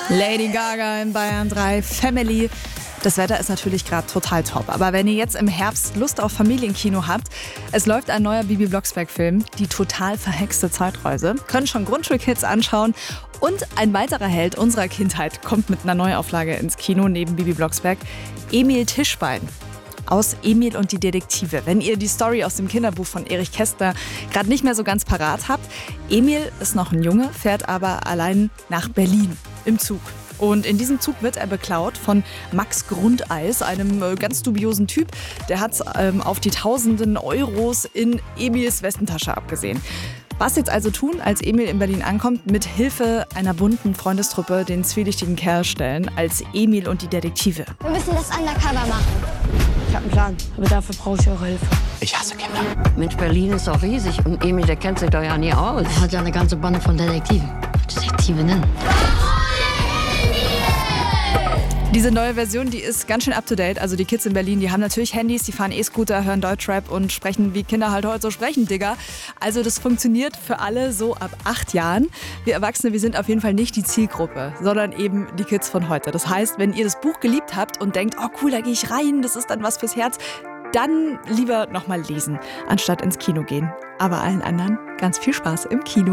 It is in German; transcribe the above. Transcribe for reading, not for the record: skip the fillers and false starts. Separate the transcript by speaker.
Speaker 1: Lady Gaga in Bayern 3, Family. Das Wetter ist natürlich gerade total top. Aber wenn ihr jetzt im Herbst Lust auf Familienkino habt, es läuft ein neuer Bibi Blocksberg-Film, Die total verhexte Zeitreise. Können schon Grundschulkids anschauen. Und ein weiterer Held unserer Kindheit kommt mit einer Neuauflage ins Kino neben Bibi Blocksberg. Emil Tischbein. Aus Emil und die Detektive. Wenn ihr die Story aus dem Kinderbuch von Erich Kästner gerade nicht mehr so ganz parat habt. Emil ist noch ein Junge, fährt aber allein nach Berlin im Zug. Und in diesem Zug wird er beklaut von Max Grundeis, einem ganz dubiosen Typ. Der hat auf die tausenden Euros in Emils Westentasche abgesehen. Was jetzt also tun, als Emil in Berlin ankommt? Mit Hilfe einer bunten Freundestruppe den zwielichtigen Kerl stellen, als Emil und die Detektive.
Speaker 2: Wir müssen das undercover machen.
Speaker 3: Ich habe einen Plan, aber dafür brauche ich eure Hilfe.
Speaker 4: Ich hasse Kinder.
Speaker 5: Mensch, Berlin ist doch riesig und Emil, der kennt sich doch ja nie aus.
Speaker 6: Er hat ja eine ganze Bande von Detektiven. Detektivinnen.
Speaker 1: Diese neue Version, die ist ganz schön up-to-date. Also die Kids in Berlin, die haben natürlich Handys, die fahren E-Scooter, hören Deutschrap und sprechen, wie Kinder halt heute so sprechen, Digga. Also das funktioniert für alle so ab 8 Jahren. Wir Erwachsene, wir sind auf jeden Fall nicht die Zielgruppe, sondern eben die Kids von heute. Das heißt, wenn ihr das Buch geliebt habt und denkt, oh cool, da gehe ich rein, das ist dann was fürs Herz, dann lieber nochmal lesen, anstatt ins Kino gehen. Aber allen anderen ganz viel Spaß im Kino.